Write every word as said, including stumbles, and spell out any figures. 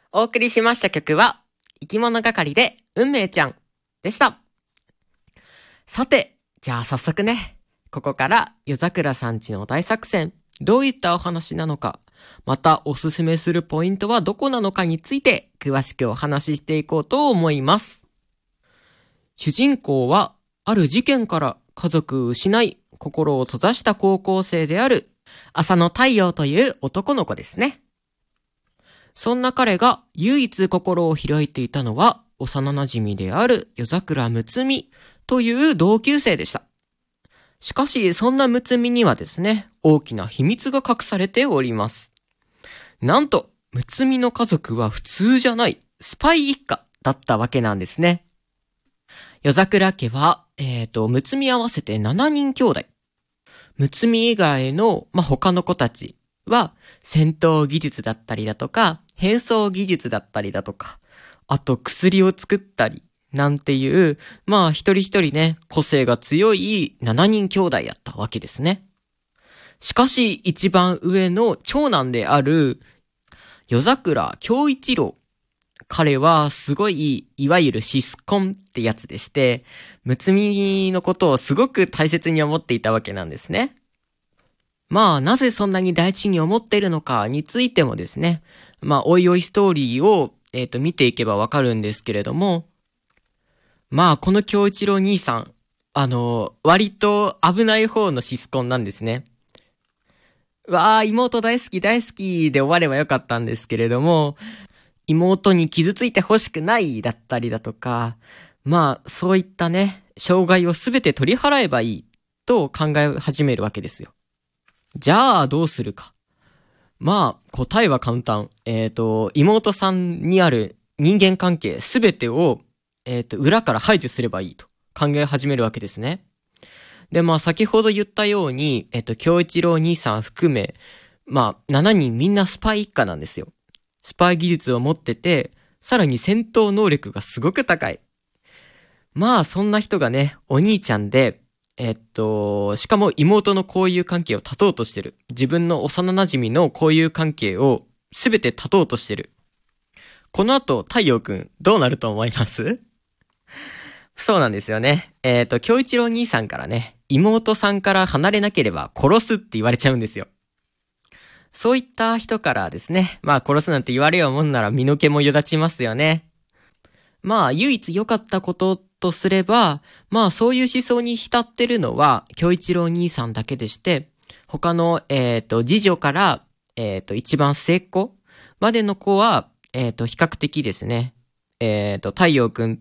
お送りしました曲は、生き物係で運命ちゃんでした。さて、じゃあ早速ね、ここから夜桜さんちの大作戦、どういったお話なのか、またおすすめするポイントはどこなのかについて詳しくお話ししていこうと思います。主人公はある事件から家族を失い、心を閉ざした高校生である浅野太陽という男の子ですね。そんな彼が唯一心を開いていたのは幼馴染である夜桜むつみという同級生でした。しかしそんなむつみにはですね、大きな秘密が隠されております。なんと、むつみの家族は普通じゃないスパイ一家だったわけなんですね。夜桜家は、えっと、むつみ合わせてしちにん兄弟。むつみ以外の、まあ、他の子たちは、戦闘技術だったりだとか、変装技術だったりだとか、あと薬を作ったり、なんていう、まあ一人一人ね、個性が強いしちにん兄弟やったわけですね。しかし、一番上の長男である、夜桜恭一郎。彼はすごい、いわゆるシスコンってやつでして、むつみのことをすごく大切に思っていたわけなんですね。まあ、なぜそんなに大事に思っているのかについてもですね、まあ、おいおいストーリーを、えっと、見ていけばわかるんですけれども、まあ、この京一郎兄さん、あの、割と危ない方のシスコンなんですね。わあ、妹大好き大好きで終わればよかったんですけれども、妹に傷ついて欲しくないだったりだとか、まあ、そういったね、障害をすべて取り払えばいいと考え始めるわけですよ。じゃあ、どうするか。まあ、答えは簡単。えっと、妹さんにある人間関係すべてを、えっと、裏から排除すればいいと考え始めるわけですね。で、まあ、先ほど言ったように、えっと、京一郎兄さん含め、まあ、しちにんみんなスパイ一家なんですよ。スパイ技術を持ってて、さらに戦闘能力がすごく高い。まあ、そんな人がね、お兄ちゃんで、えっと、しかも妹の交友関係を断とうとしてる。自分の幼馴染の交友関係をすべて断とうとしてる。この後、太陽くん、どうなると思います？そうなんですよね。えっと、京一郎兄さんからね、妹さんから離れなければ殺すって言われちゃうんですよ。そういった人からですね、まあ殺すなんて言われようもんなら身の毛もよだちますよね。まあ唯一良かったこととすれば、まあそういう思想に浸ってるのは京一郎兄さんだけでして、他の、えっと、次女から、えっと、一番末っ子までの子は、えっと、比較的ですね、えっと、太陽くん